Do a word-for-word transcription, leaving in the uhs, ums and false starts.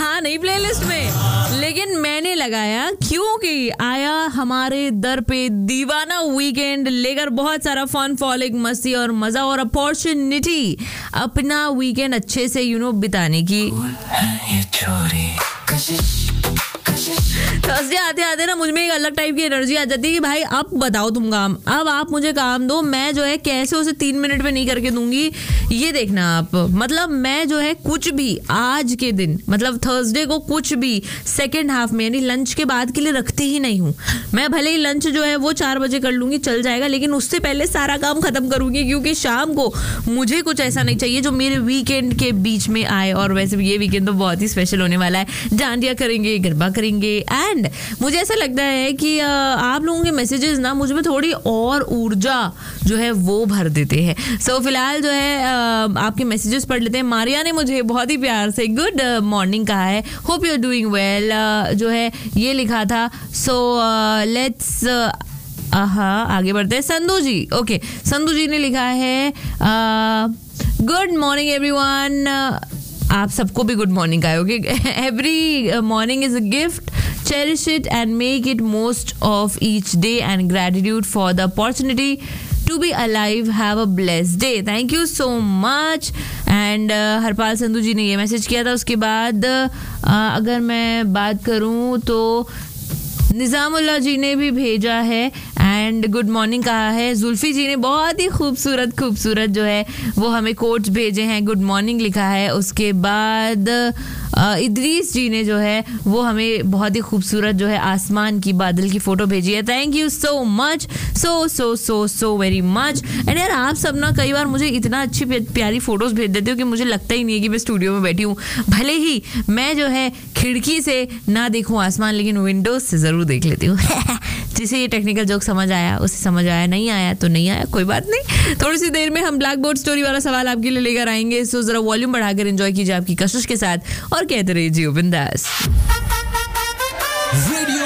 था नहीं प्लेलिस्ट में, लेकिन मैंने लगाया क्योंकि आया हमारे दर पे दीवाना वीकेंड लेकर बहुत सारा फन, फॉलिक, मस्ती और मजा और अपॉर्चुनिटी अपना वीकेंड अच्छे से यू नो बिताने की। थर्सडे आते आते ना मुझ में एक अलग टाइप की एनर्जी आ जाती है कि भाई अब बताओ तुम काम, अब आप मुझे काम दो, मैं जो है कैसे उसे तीन मिनट में नहीं करके दूंगी ये देखना आप। मतलब मैं जो है कुछ भी आज के दिन मतलब थर्सडे को कुछ भी सेकेंड हाफ में यानी लंच के बाद के लिए रखती ही नहीं हूँ। मैं भले ही लंच जो है वो चार बजे कर लूंगी, चल जाएगा, लेकिन उससे पहले सारा काम खत्म करूंगी क्योंकि शाम को मुझे कुछ ऐसा नहीं चाहिए जो मेरे वीकेंड के बीच में आए। और वैसे भी ये वीकेंड तो बहुत ही स्पेशल होने वाला है, डांडिया करेंगे, गरबा करेंगे एंड मुझे ऐसा लगता है कि आप लोगों के मैसेजेस ना मुझ में थोड़ी और ऊर्जा जो है वो भर देते हैं। सो so, फिलहाल जो है आपके मैसेजेस पढ़ लेते हैं। मारिया ने मुझे बहुत ही प्यार से गुड मॉर्निंग कहा है, hope you are doing well जो है ये लिखा था। सो लेट्स हाँ आगे बढ़ते हैं। संधू जी, ओके संधू जी ने लिखा है गुड मॉर्निंग एवरीवन। आप सबको भी गुड मॉर्निंग का है, okay. Every morning is a gift, cherish it and make it most of each day and gratitude for the opportunity to be alive. Have a blessed day. Thank you so much. and uh, Harpal Sandhu जी ने ये message किया था। उसके बाद uh, अगर मैं बात करूं तो निज़ामुल्लाह जी ने भी भेजा है एंड गुड मॉर्निंग कहा है। जुल्फी जी ने बहुत ही खूबसूरत खूबसूरत जो है वो हमें कोट्स भेजे हैं, गुड मॉर्निंग लिखा है। उसके बाद इदरीस जी ने जो है वो हमें बहुत ही खूबसूरत जो है आसमान की बादल की फ़ोटो भेजी है। Thank you so much, so so so so very much. And यार आप सब ना कई बार मुझे इतना अच्छी प्यारी फ़ोटोज़ भेज देते हो कि मुझे लगता ही नहीं है कि मैं स्टूडियो में बैठी हूँ। भले ही मैं जो है खिड़की से ना देखूँ आसमान, लेकिन विंडोज़ से ज़रूर देख लेती हूँ। जिसे ये टेक्निकल जोक समझ आया उसे समझ आया, नहीं आया तो नहीं आया, कोई बात नहीं। थोड़ी सी देर में हम ब्लैक बोर्ड स्टोरी वाला सवाल आपके लिए लेकर आएंगे। सो जरा वॉल्यूम बढ़ाकर एंजॉय कीजिए आपकी कशिश के साथ और कहते रहिए जियो बिंदास। रेडियो